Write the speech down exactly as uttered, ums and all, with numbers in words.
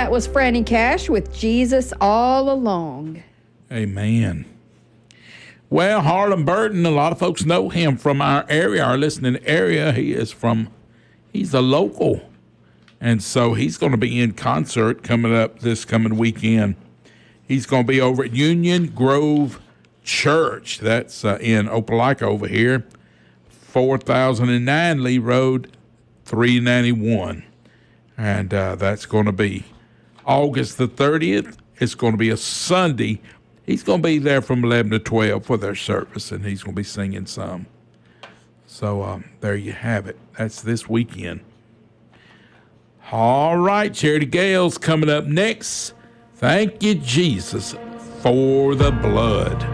that was Franny Cash with Jesus All Along. Amen. Well, Harlan Burton, a lot of folks know him from our area, our listening area. He is from, he's a local. And so he's going to be in concert coming up this coming weekend. He's going to be over at Union Grove Church. That's uh, in Opelika over here, four thousand nine Lee Road, three ninety-one. And uh, that's going to be August the thirtieth. It's going to be a Sunday. He's going to be there from eleven to twelve for their service, and he's going to be singing some. So um, there you have it. That's this weekend. All right, Charity Gale's coming up next. Thank you, Jesus, for the blood.